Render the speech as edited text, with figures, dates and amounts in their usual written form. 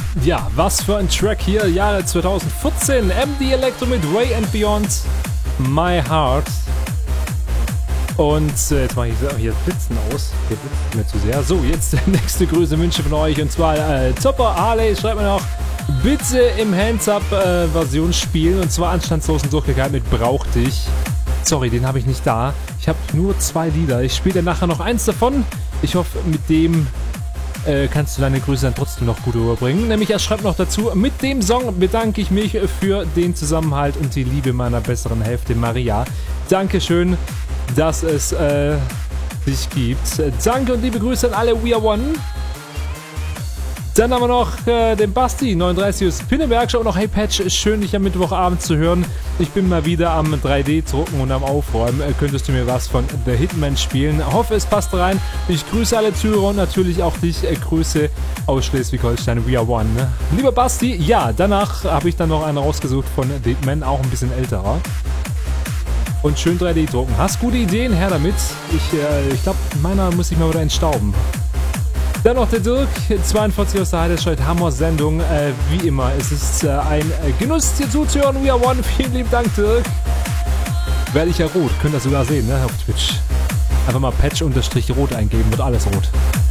Ja, was für ein Track hier, Jahre 2014, MD Electro mit Way and Beyond, My Heart. Und jetzt mache ich hier Blitzen aus, hier blitzt mir zu sehr. So, jetzt nächste Grüße, Wünsche von euch, und zwar Zopper Harley schreibt mir noch, bitte im Hands-Up-Version spielen, und zwar anstandslosen Durchgegangen mit Brauch dich. Sorry, den habe ich nicht da. Ich habe nur 2 Lieder. Ich spiele dann nachher noch eins davon. Ich hoffe, mit dem kannst du deine Grüße dann trotzdem noch gut überbringen. Nämlich er schreibt noch dazu, mit dem Song bedanke ich mich für den Zusammenhalt und die Liebe meiner besseren Hälfte Maria. Dankeschön, dass es dich gibt. Danke und liebe Grüße an alle We Are One. Dann haben wir noch den Basti, 39 aus Pinneberg. Und noch, hey Patch, schön dich am Mittwochabend zu hören. Ich bin mal wieder am 3D-Drucken und am Aufräumen. Könntest du mir was von The Hitman spielen? Hoffe, es passt rein. Ich grüße alle Zuhörer und natürlich auch dich. Grüße aus Schleswig-Holstein, We Are One. Lieber Basti, ja, danach habe ich dann noch einen rausgesucht von The Hitman, auch ein bisschen älterer. Und schön 3D-Drucken. Hast gute Ideen? Her damit. Ich glaube, meiner muss ich mal wieder entstauben. Dann noch der Dirk, 42 aus der Heidelstadt, Hammer-Sendung. Wie immer, es ist ein Genuss, dir zuzuhören. We Are One, vielen lieben Dank, Dirk. Werde ich ja rot, könnt ihr sogar sehen, ne, auf Twitch. Einfach mal Patch-Rot eingeben, wird alles rot.